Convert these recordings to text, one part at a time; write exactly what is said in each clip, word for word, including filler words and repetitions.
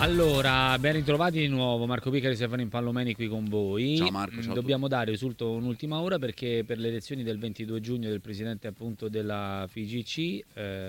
Allora, ben ritrovati di nuovo, Marco Piccari e Stefano Impallomeni qui con voi. Ciao Marco, ciao. Dobbiamo dare risultato un'ultima ora perché per le elezioni del ventidue giugno del presidente appunto della F I G C,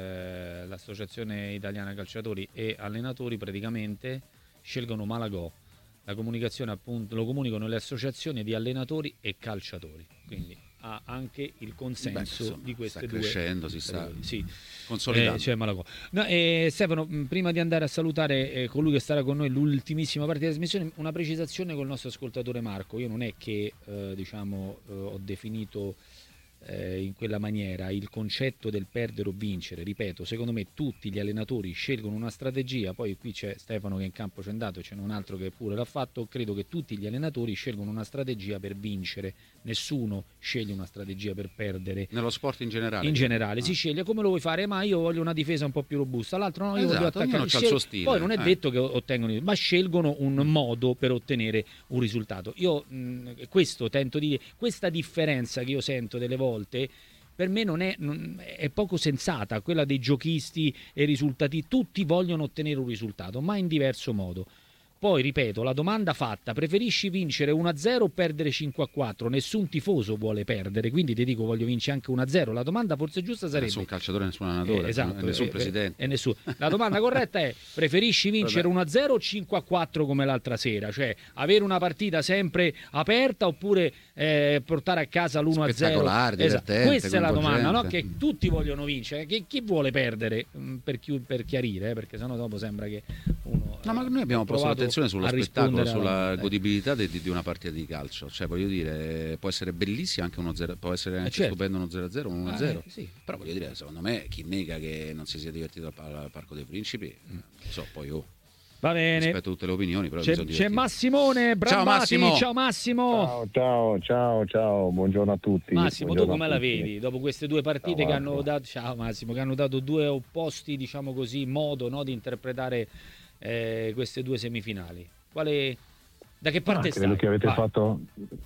eh, l'Associazione Italiana Calciatori e Allenatori praticamente scelgono Malagò. La comunicazione appunto lo comunicano le associazioni di allenatori e calciatori, quindi ha anche il consenso. Beh, insomma, di queste sta due crescendo, si sta sì. consolidando. Eh, cioè Malagò. No, eh, Stefano, prima di andare a salutare eh, colui che starà con noi l'ultimissima parte della trasmissione, una precisazione col nostro ascoltatore Marco. Io non è che eh, diciamo eh, ho definito eh, in quella maniera il concetto del perdere o vincere. Ripeto, secondo me tutti gli allenatori scelgono una strategia, poi qui c'è Stefano che in campo c'è andato, c'è un altro che pure l'ha fatto. Credo che tutti gli allenatori scelgono una strategia per vincere, nessuno sceglie una strategia per perdere. Nello sport in generale? In generale, ah. si sceglie come lo vuoi fare, ma io voglio una difesa un po' più robusta, l'altro no, io esatto, voglio attaccare. C'ha il suo stile. Poi non è eh. detto che ottengono, ma scelgono un modo per ottenere un risultato. Io mh, questo tento di dire, questa differenza che io sento delle volte per me non è, non, è poco sensata, quella dei giochisti e risultati. Tutti vogliono ottenere un risultato, ma in diverso modo. Poi ripeto, la domanda fatta: preferisci vincere uno a zero o perdere cinque a quattro? Nessun tifoso vuole perdere, quindi ti dico voglio vincere anche uno a zero. La domanda forse giusta sarebbe: nessun calciatore, nessun allenatore, eh, esatto, nessun eh, presidente. E nessuno. La domanda corretta è: preferisci vincere uno a zero o cinque a quattro come l'altra sera? Cioè avere una partita sempre aperta oppure eh, portare a casa l'uno a zero? Spettacolare, divertente, questa è la domanda, no? Che tutti vogliono vincere, che chi vuole perdere? Per, chi, per chiarire, eh, perché sennò dopo sembra che uno. No, ma noi abbiamo posto l'attenzione sullo spettacolo, sulla alla... godibilità di, di una partita di calcio. Cioè, voglio dire, può essere bellissima anche uno zero, può essere anche eh certo. stupendo uno zero a zero, uno a zero. Ah, eh, sì. Però voglio dire, secondo me, chi nega che non si sia divertito al, al Parco dei Principi, mm. non so, poi oh. Va bene. Rispetto a tutte le opinioni, però c'è, c'è Massimone Brambati. Ciao Massimo. Ciao Massimo. Ciao, ciao, ciao, ciao, buongiorno a tutti. Massimo, buongiorno tu come la vedi dopo queste due partite ciao, che hanno dato, ciao Massimo, che hanno dato due opposti, diciamo così, modo, no, di interpretare eh, queste due semifinali? Quale, da che parte ah, stai? Credo che avete Vai. fatto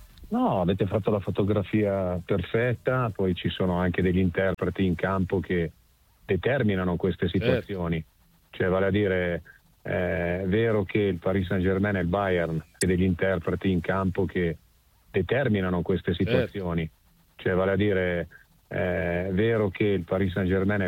no, avete fatto la fotografia perfetta, poi ci sono anche degli interpreti in campo che determinano queste situazioni. Certo. Cioè, vale a dire, è vero che il Paris Saint-Germain e il Bayern e degli interpreti in campo che determinano queste situazioni. Certo. Cioè, vale a dire, è vero che il Paris Saint-Germain